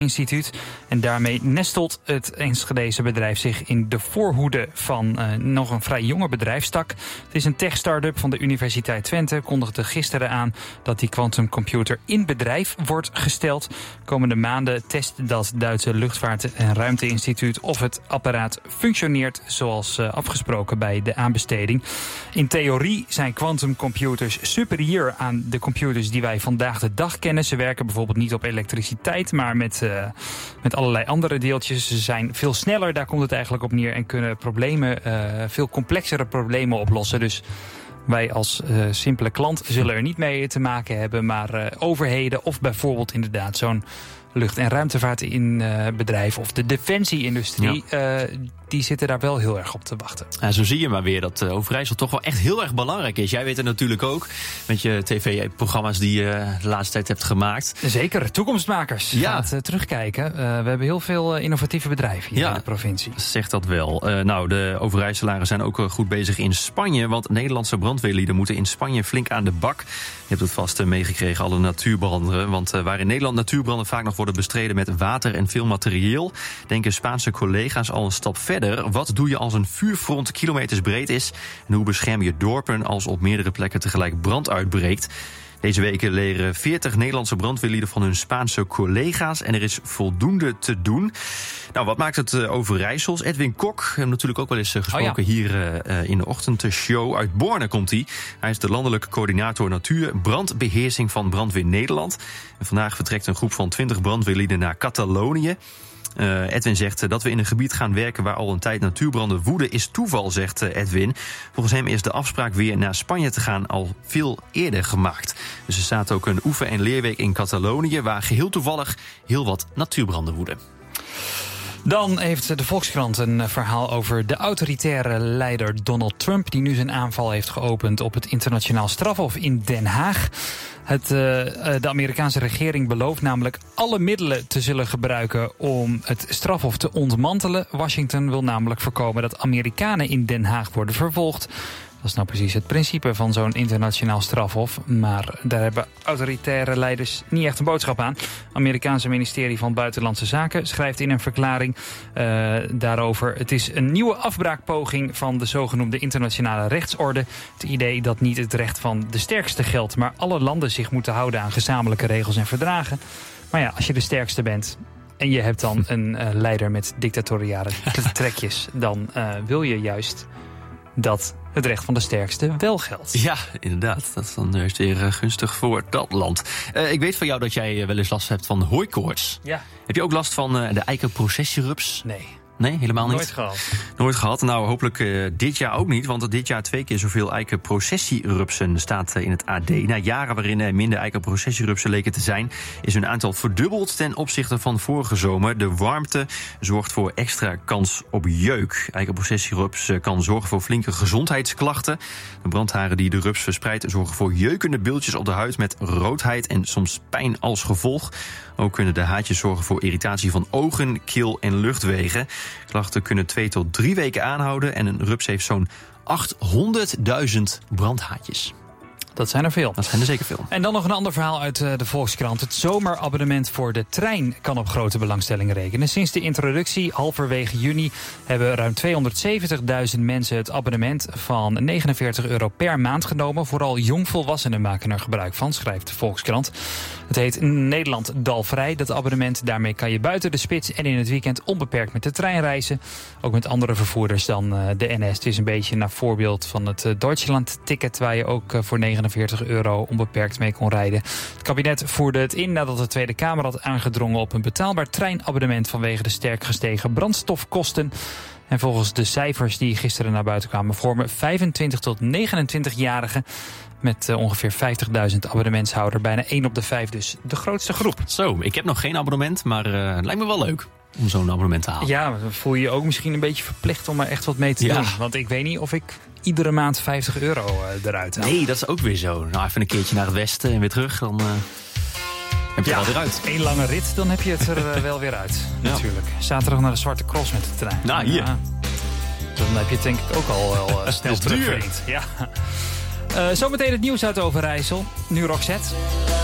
Instituut. En daarmee nestelt het Enschedese bedrijf zich in de voorhoede van nog een vrij jonge bedrijfstak. Het is een tech-startup van de Universiteit Twente. Kondigde gisteren aan dat die quantumcomputer in bedrijf wordt gesteld. Komende maanden test dat Duitse Luchtvaart- en Ruimteinstituut of het apparaat functioneert zoals afgesproken bij de aanbesteding. In theorie zijn quantumcomputers superieur aan de computers die wij vandaag de dag kennen. Ze werken bijvoorbeeld niet op elektriciteit, maar met allerlei andere deeltjes. Ze zijn veel sneller, daar komt het eigenlijk op neer, en kunnen veel complexere problemen oplossen. Dus wij als simpele klant zullen er niet mee te maken hebben, maar overheden of bijvoorbeeld inderdaad zo'n lucht- en ruimtevaartbedrijf of de defensieindustrie, die zitten daar wel heel erg op te wachten. Ja, zo zie je maar weer dat Overijssel toch wel echt heel erg belangrijk is. Jij weet het natuurlijk ook met je tv-programma's die je de laatste tijd hebt gemaakt. Zeker, toekomstmakers. Ja. Gaat terugkijken. We hebben heel veel innovatieve bedrijven hier in de provincie. Zegt dat wel. De Overijsselaren zijn ook goed bezig in Spanje, want Nederlandse brandweerlieden moeten in Spanje flink aan de bak. Je hebt het vast meegekregen, alle natuurbranden. Want waar in Nederland natuurbranden vaak nog worden bestreden met water en veel materieel, denken Spaanse collega's al een stap verder. Wat doe je als een vuurfront kilometers breed is? En hoe bescherm je dorpen als op meerdere plekken tegelijk brand uitbreekt? Deze weken leren 40 Nederlandse brandweerlieden van hun Spaanse collega's. En er is voldoende te doen. Nou, wat maakt het Overijssels? Edwin Kok, we hebben natuurlijk ook wel eens gesproken hier in de ochtendshow. Uit Borne komt hij. Hij is de landelijke coördinator natuurbrandbeheersing van Brandweer Nederland. En vandaag vertrekt een groep van 20 brandweerlieden naar Catalonië. Edwin zegt dat we in een gebied gaan werken waar al een tijd natuurbranden woeden is toeval, zegt Edwin. Volgens hem is de afspraak weer naar Spanje te gaan al veel eerder gemaakt. Dus er staat ook een oefen- en leerweek in Catalonië waar geheel toevallig heel wat natuurbranden woeden. Dan heeft de Volkskrant een verhaal over de autoritaire leider Donald Trump, die nu zijn aanval heeft geopend op het internationaal strafhof in Den Haag. De Amerikaanse regering belooft namelijk alle middelen te zullen gebruiken om het strafhof te ontmantelen. Washington wil namelijk voorkomen dat Amerikanen in Den Haag worden vervolgd. Dat is nou precies het principe van zo'n internationaal strafhof. Maar daar hebben autoritaire leiders niet echt een boodschap aan. Het Amerikaanse ministerie van Buitenlandse Zaken schrijft in een verklaring daarover: het is een nieuwe afbraakpoging van de zogenoemde internationale rechtsorde. Het idee dat niet het recht van de sterkste geldt, maar alle landen zich moeten houden aan gezamenlijke regels en verdragen. Maar ja, als je de sterkste bent en je hebt dan een leider met dictatoriale trekjes, dan wil je juist dat het recht van de sterkste wel geldt. Ja, inderdaad. Dat is dan juist weer gunstig voor dat land. Ik weet van jou dat jij wel eens last hebt van hooikoorts. Ja. Heb je ook last van de eikenprocessierups? Nee, helemaal niet? Nooit gehad. Nou, hopelijk dit jaar ook niet. Want dit jaar 2 keer zoveel eikenprocessierupsen staat in het AD. Na jaren waarin minder eikenprocessierupsen leken te zijn, is hun aantal verdubbeld ten opzichte van vorige zomer. De warmte zorgt voor extra kans op jeuk. Eikenprocessierups kan zorgen voor flinke gezondheidsklachten. De brandharen die de rups verspreidt zorgen voor jeukende beeldjes op de huid met roodheid en soms pijn als gevolg. Ook kunnen de haartjes zorgen voor irritatie van ogen, keel en luchtwegen. Klachten kunnen 2 tot 3 weken aanhouden en een rups heeft zo'n 800.000 brandhaartjes. Dat zijn er veel. Dat zijn er zeker veel. En dan nog een ander verhaal uit de Volkskrant. Het zomerabonnement voor de trein kan op grote belangstelling rekenen. Sinds de introductie halverwege juni hebben ruim 270.000 mensen het abonnement van €49 per maand genomen. Vooral jongvolwassenen maken er gebruik van, schrijft de Volkskrant. Het heet Nederland Dalvrij, dat abonnement. Daarmee kan je buiten de spits en in het weekend onbeperkt met de trein reizen. Ook met andere vervoerders dan de NS. Het is een beetje naar voorbeeld van het Deutschland-ticket, waar je ook voor €49 onbeperkt mee kon rijden. Het kabinet voerde het in nadat de Tweede Kamer had aangedrongen op een betaalbaar treinabonnement vanwege de sterk gestegen brandstofkosten. En volgens de cijfers die gisteren naar buiten kwamen, vormen 25 tot 29-jarigen met ongeveer 50.000 abonnementshouders, bijna 1 op de 5 dus de grootste groep. Zo, ik heb nog geen abonnement, maar het lijkt me wel leuk om zo'n abonnement te halen. Ja, dan voel je je ook misschien een beetje verplicht om er echt wat mee te doen. Want ik weet niet of ik iedere maand €50 eruit haal. Nee, dat is ook weer zo. Nou, even een keertje naar het westen en weer terug, dan heb je er wel weer uit. 1 lange rit, dan heb je het er wel weer uit. Natuurlijk. Zaterdag naar de Zwarte Cross met de trein. Nou, hier. Ja. Dan heb je het denk ik ook al wel snel terugverdiend. Ja. Zometeen het nieuws uit Overijssel. Nu Roxette.